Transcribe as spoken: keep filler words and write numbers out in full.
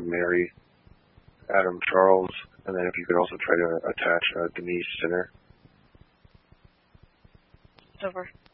to Mary, Adam Charles, and then if you could also try to attach uh, Denise Sinner. Over.